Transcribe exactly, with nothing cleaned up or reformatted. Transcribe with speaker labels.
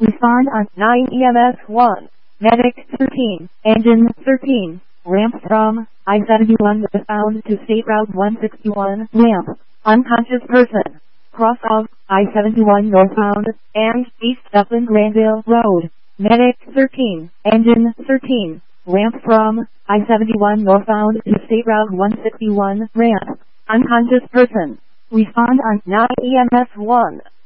Speaker 1: Respond on nine E M S one. Medic thirteen. Engine thirteen. Ramp from I seventy-one westbound to State Route one sixty-one. Ramp. Unconscious person. Cross of I seventy-one northbound and East Dublin Granville Road. Medic thirteen. Engine thirteen. Ramp from I seventy-one northbound to State Route one sixty-one. Ramp. Unconscious person. Respond on nine E M S one.